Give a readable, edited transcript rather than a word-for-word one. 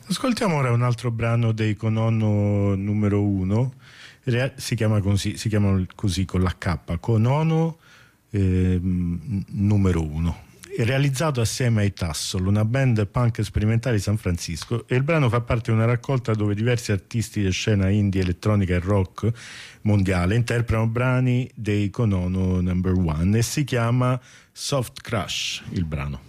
Ascoltiamo ora un altro brano dei Konono numero 1, si chiama così con la K, Konono numero 1. È realizzato assieme ai Tassol, una band punk sperimentale di San Francisco, e il brano fa parte di una raccolta dove diversi artisti di scena indie, elettronica e rock mondiale interpretano brani dei Konono number 1 e si chiama Soft Crush il brano.